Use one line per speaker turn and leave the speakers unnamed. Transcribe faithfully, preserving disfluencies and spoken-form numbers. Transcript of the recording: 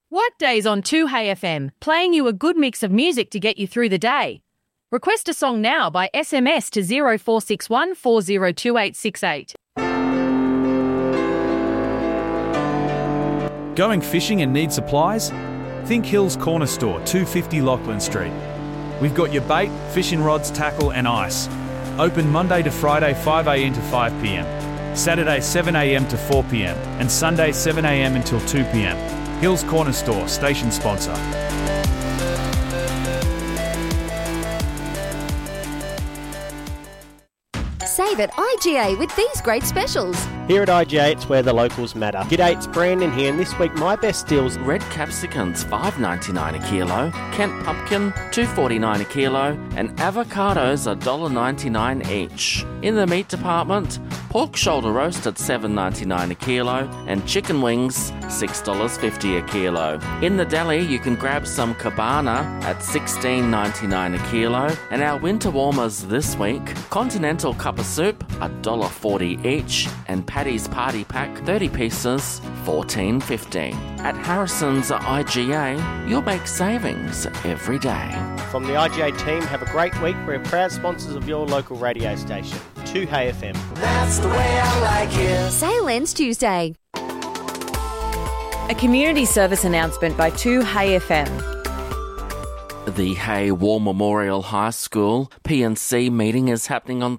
Workdays on two Hey F M, playing you a good mix of music to get you through the day. Request a song now by S M S to zero four six one four zero two eight six eight.
Going fishing and need supplies? Think Hills Corner Store, two fifty Lachlan Street. We've got your bait, fishing rods, tackle and ice. Open Monday to Friday five a m to five p m, Saturday seven a m to four p m and Sunday seven a m until two p m. Hills Corner Store, station sponsor.
Save at I G A with these great specials.
Here at I G A, it's where the locals matter. G'day, it's Brandon here, and this week my best deals:
red capsicums five ninety-nine a kilo, Kent pumpkin two forty-nine a kilo, and avocados one dollar ninety-nine each. In the meat department, pork shoulder roast at seven ninety-nine a kilo, and chicken wings six dollars fifty a kilo. In the deli, you can grab some cabana at sixteen ninety-nine a kilo, and our winter warmers this week: continental cup of soup one dollar forty each, and Paddy's Party Pack thirty pieces fourteen fifty. At Harrison's I G A, you'll make savings every day.
From the I G A team, have a great week. We're proud sponsors of your local radio station, two Hey F M.
That's the way I like it.
Sale ends Tuesday.
A community service announcement by two Hey F M.
The Hay War Memorial High School P and C meeting is happening on